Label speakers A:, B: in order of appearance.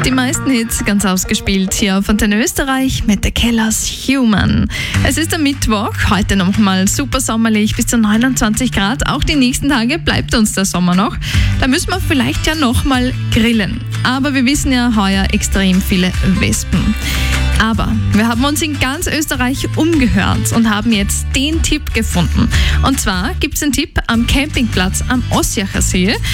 A: Die meisten Hits ganz ausgespielt hier auf Antenne Österreich mit The Killers Human. Es ist am Mittwoch, heute nochmal super sommerlich, bis zu 29 Grad. Auch die nächsten Tage bleibt uns der Sommer noch. Da müssen wir vielleicht ja nochmal grillen. Aber wir wissen ja heuer extrem viele Wespen. Aber wir haben uns in ganz Österreich umgehört und haben jetzt den Tipp gefunden. Und zwar gibt es einen Tipp am Campingplatz am Ossiacher See.